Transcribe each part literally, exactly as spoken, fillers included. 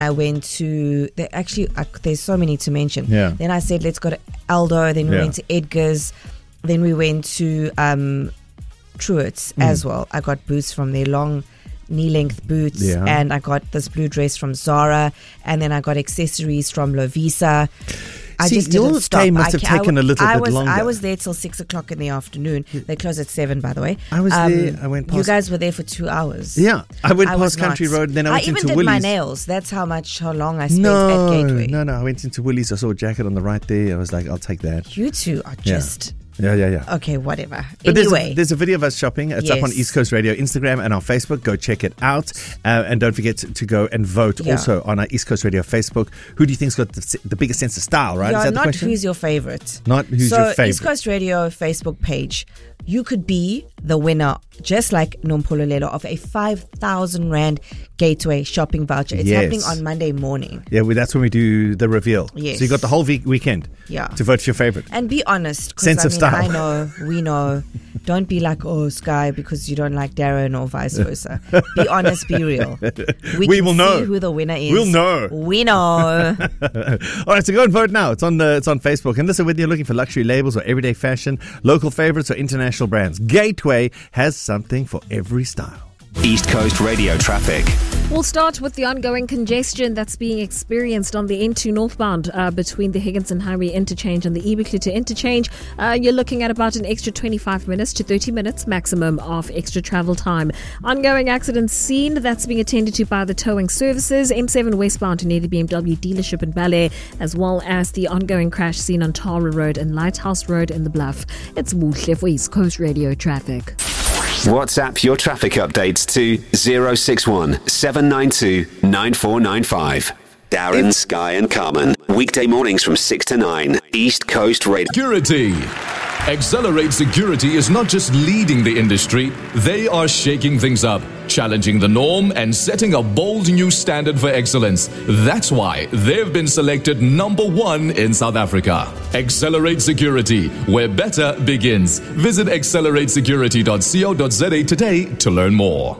I went to, there actually, uh, there's so many to mention. Yeah. Then I said, let's go to Aldo. Then we Yeah. went to Edgar's. Then we went to um, Truett's Mm. as well. I got boots from their long knee-length boots. Yeah. And I got this blue dress from Zara. And then I got accessories from Lovisa. I See, just your didn't stop. day must have I, taken I, a little I bit was, longer. I was there till six o'clock in the afternoon. They close at seven, by the way. I was Um, there. I went past. You guys were there for two hours. Yeah, I went I past was Country not. Road, then I went I even into did Woolies. my nails. That's how much, how long I spent No, at Gateway. no, no. I went into Woolies. I saw a jacket on the right there. I was like, I'll take that. You two are Yeah. just Yeah, yeah, yeah. okay. Whatever. But anyway, there's, a, there's a video of us shopping. It's up on Yes. East Coast Radio Instagram and on Facebook. Go check it out. Uh, and don't forget to, to go and vote Yeah. also on our East Coast Radio Facebook. Who do you think's got the, the biggest sense of style, right? yeah, Is that the not question? who's your favorite. Not who's so your favorite. East Coast Radio Facebook page. You could be the winner, just like Nompololelo, of a five thousand Rand Gateway shopping voucher. It's Yes. happening on Monday morning. Yeah, well, that's when we do the reveal. Yes. So you got the whole week, weekend Yeah. to vote for your favorite. And be honest. 'cause Sense I of mean, style. I know, we know. Don't be like, oh, Sky, because you don't like Darren or vice versa. Be honest, be real. We, We can will see know. who the winner is. We'll know. We know. All right, so go and vote now. It's on the it's on Facebook. And listen, whether you're looking for luxury labels or everyday fashion, local favorites or international brands, Gateway has something for every style. East Coast Radio traffic. We'll start with the ongoing congestion that's being experienced on the N two northbound uh, between the Higginson Highway interchange and the Ebikluta interchange. Uh, you're looking at about an extra twenty-five minutes to thirty minutes maximum of extra travel time. Ongoing accident scene that's being attended to by the towing services. M seven westbound near the B M W dealership in Ballet, as well as the ongoing crash scene on Tara Road and Lighthouse Road in the Bluff. It's Muhle for East Coast Radio traffic. WhatsApp your traffic updates to zero six one seven nine two nine four nine five. Darren, Sky and Carmen. Weekday mornings from six to nine. East Coast Radio. Security. Accelerate Security is not just leading the industry, they are shaking things up, challenging the norm and setting a bold new standard for excellence. That's why they've been selected number one in South Africa. Accelerate Security, where better begins. Visit accelerate security dot co dot za today to learn more.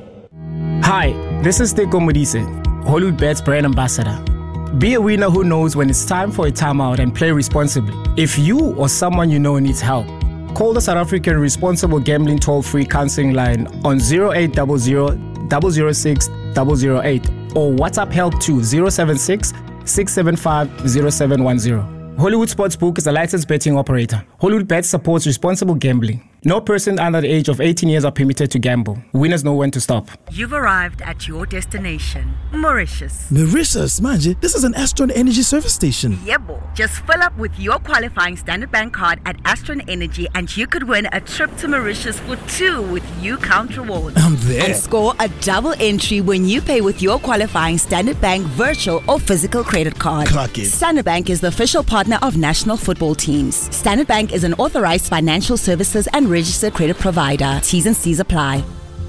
Hi, this is Teko Modise, Hollywood Bets brand ambassador. Be a winner who knows when it's time for a timeout and play responsibly. If you or someone you know needs help, call the South African Responsible Gambling Toll-Free Counseling Line on zero eight zero zero, zero zero six, zero zero eight or WhatsApp help to zero seven six, six seven five, zero seven one zero. Hollywood Sportsbook is a licensed betting operator. Hollywood Bets supports responsible gambling. No person under the age of eighteen years are permitted to gamble. Winners know when to stop. You've arrived at your destination, Mauritius. Mauritius, manje, this is an Astron Energy service station. Yebo. Just fill up with your qualifying Standard Bank card at Astron Energy and you could win a trip to Mauritius for two with U Count Rewards. I'm there. And score a double entry when you pay with your qualifying Standard Bank virtual or physical credit card. Clock it. Standard Bank is the official partner of national football teams. Standard Bank is an authorized financial services and registered credit provider. T's and C's apply.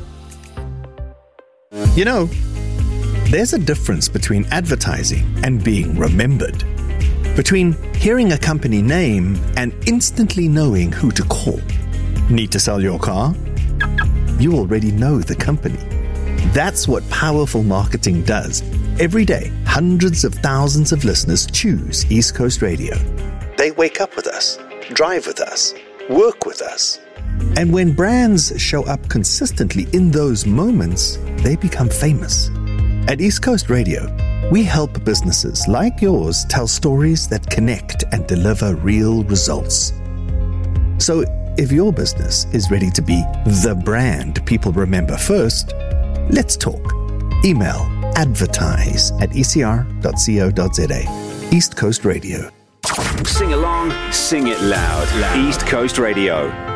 You know, there's a difference between advertising and being remembered. Between hearing a company name and instantly knowing who to call. Need to sell your car? You already know the company. That's what powerful marketing does. Every day, hundreds of thousands of listeners choose East Coast Radio. They wake up with us, drive with us, work with us. And when brands show up consistently in those moments, they become famous. At East Coast Radio, we help businesses like yours tell stories that connect and deliver real results. So if your business is ready to be the brand people remember first, let's talk. Email advertise at e c r dot co dot za. East Coast Radio. Sing along, sing it loud. East Coast Radio.